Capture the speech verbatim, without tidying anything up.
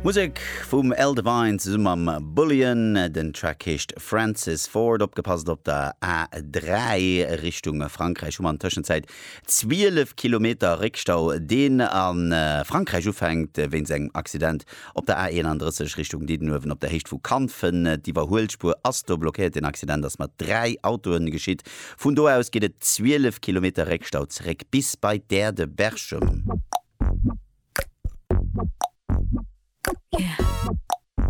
Musik vum El Divine zusammen am Bullion, den Track hecht Francis Ford, opgepasst op der A drei Richtung Frankreich, um an Tschenzeit zwölf Kilometer Rückstau, den an äh, Frankreich ufängt, äh, wenn seg Accident op der A einunddreißig Richtung Diedenhoven op der Hecht vu Kanfen, die Überholspur Asto blockiert den Accident, das mat drei Autoen geschieht. Von do aus geht et zwölf Kilometer Rückstau zurück bis bei der de Berchem. Yeah.